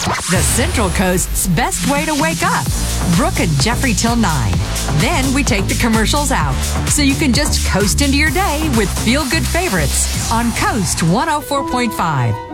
The Central Coast's best way to wake up. Brooke and Jeffrey till 9. Then we take the commercials out, so you can just coast into your day with feel-good favorites on Coast 104.5.